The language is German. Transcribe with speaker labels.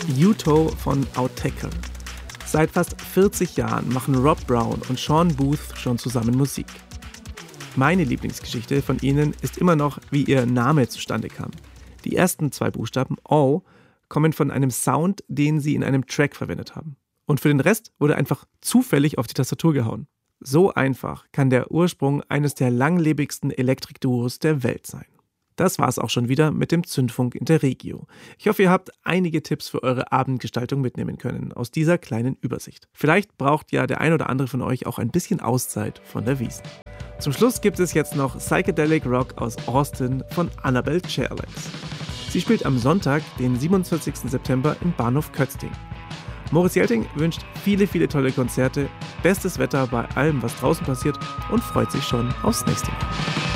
Speaker 1: U-Toe von Autechre. Seit fast 40 Jahren machen Rob Brown und Sean Booth schon zusammen Musik. Meine Lieblingsgeschichte von ihnen ist immer noch, wie ihr Name zustande kam. Die ersten 2 Buchstaben O kommen von einem Sound, den sie in einem Track verwendet haben. Und für den Rest wurde einfach zufällig auf die Tastatur gehauen. So einfach kann der Ursprung eines der langlebigsten Elektrik-Duos der Welt sein. Das war's auch schon wieder mit dem Zündfunk Interregio. Ich hoffe, ihr habt einige Tipps für eure Abendgestaltung mitnehmen können aus dieser kleinen Übersicht. Vielleicht braucht ja der ein oder andere von euch auch ein bisschen Auszeit von der Wiesn. Zum Schluss gibt es jetzt noch Psychedelic Rock aus Austin von Annabelle Chairlegs. Sie spielt am Sonntag, den 27. September im Bahnhof Kötzting. Moritz Jelting wünscht viele tolle Konzerte, bestes Wetter bei allem, was draußen passiert und freut sich schon aufs nächste Mal.